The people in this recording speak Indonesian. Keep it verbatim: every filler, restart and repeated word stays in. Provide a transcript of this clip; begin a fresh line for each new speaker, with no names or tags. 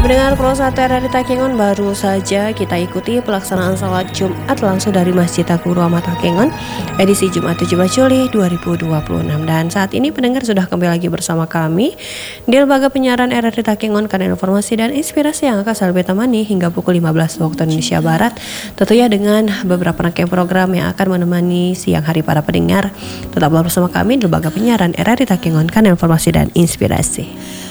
Pendengar Pro satu R R I Takengon, baru saja kita ikuti pelaksanaan salat Jumat langsung dari Masjid Agung Rahmat Takengon edisi Jumat tujuh belas Juli dua ribu dua puluh enam. Dan saat ini pendengar sudah kembali lagi bersama kami di lembaga penyiaran R R I Takengon, karena informasi dan inspirasi yang akan selalu ditemani hingga pukul lima belas waktu Indonesia Barat, tentunya dengan beberapa rangkaian program yang akan menemani siang hari para pendengar. Tetaplah bersama kami di lembaga penyiaran R R I Takengon, karena informasi dan inspirasi.